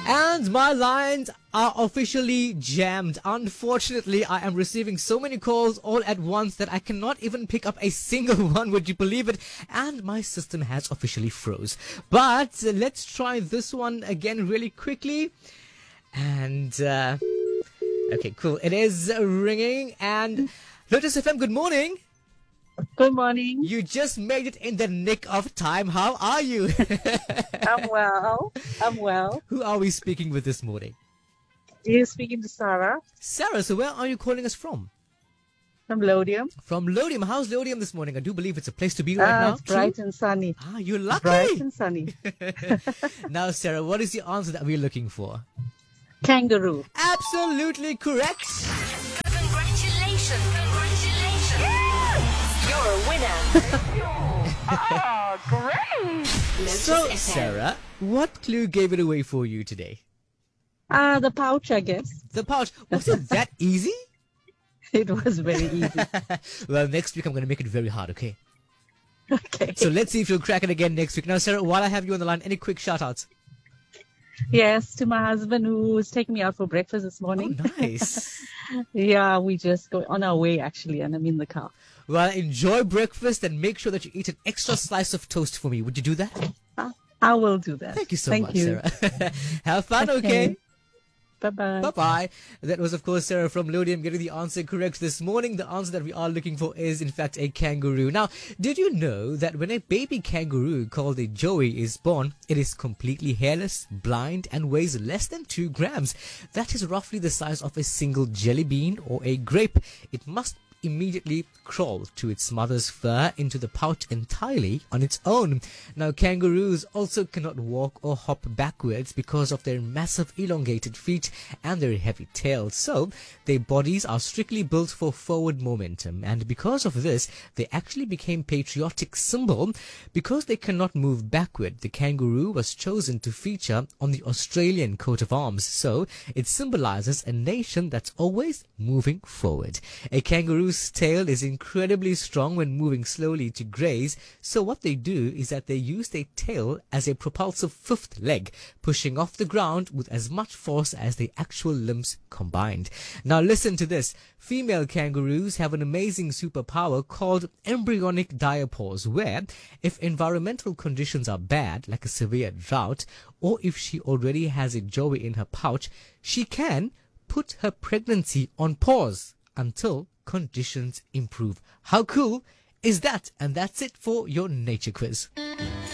And my lines are officially jammed. Unfortunately, I am receiving so many calls all at once that I cannot even pick up a single one. Would you believe it? And my system has officially froze. But let's try this one again really quickly. And, okay, cool. It is ringing. And Lotus FM, good morning. Good morning. You just made it in the nick of time. How are you? I'm well. Who are we speaking with this morning? You're speaking to Sarah Sarah, so where are you calling us from? from Lodium. From Lodium. How's Lodium this morning? I do believe it's a place to be right now. It's bright and sunny. Ah, you're lucky. Bright and sunny. Now, Sarah, what is the answer that we're looking for? Kangaroo. Absolutely correct. Congratulations. You're a winner. Great. So, Sarah, what clue gave it away for you today? The pouch, I guess. The pouch. Was it that easy? It was very easy. Well, next week I'm going to make it very hard, okay? Okay. So let's see if you'll crack it again next week. Now, Sarah, while I have you on the line, any quick shout-outs? Yes, to my husband who's taking me out for breakfast this morning. Oh, nice. Yeah, we just go on our way actually, and I'm in the car. Well, enjoy breakfast and make sure that you eat an extra slice of toast for me. Would you do that? I will do that. Thank you so much, Sarah. Have fun, okay? Bye-bye. Bye-bye. That was, of course, Sarah from Lodium getting the answer correct this morning. The answer that we are looking for is, in fact, a kangaroo. Now, did you know that when a baby kangaroo called a joey is born, it is completely hairless, blind, and weighs less than 2 grams? That is roughly the size of a single jelly bean or a grape. It must immediately crawl to its mother's fur into the pouch entirely on its own. Now, kangaroos also cannot walk or hop backwards because of their massive elongated feet and their heavy tails. So, their bodies are strictly built for forward momentum, and because of this, they actually became patriotic symbol. Because they cannot move backward, the kangaroo was chosen to feature on the Australian coat of arms. So, it symbolizes a nation that's always moving forward. A kangaroo's tail is incredibly strong when moving slowly to graze, so what they do is that they use their tail as a propulsive fifth leg, pushing off the ground with as much force as their actual limbs combined. Now listen to this. Female kangaroos have an amazing superpower called embryonic diapause, where if environmental conditions are bad, like a severe drought, or if she already has a joey in her pouch, she can put her pregnancy on pause until conditions improve. How cool is that? And that's it for your nature quiz.